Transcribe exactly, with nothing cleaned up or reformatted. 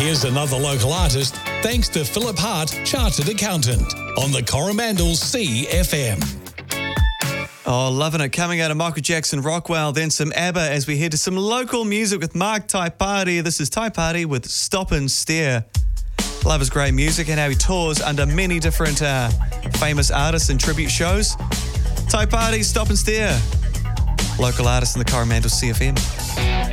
Here's another local artist, thanks to Philip Hart, Chartered Accountant, on the Coromandel C F M. Oh, loving it. Coming out of Michael Jackson, Rockwell, then some ABBA as we head to some local music with Mark Taipari. This is Taipari with Stop and Stare. Love his great music and how he tours under many different uh, famous artists and tribute shows. Taipari, Stop and Stare. Local artist in the Coromandel C F M.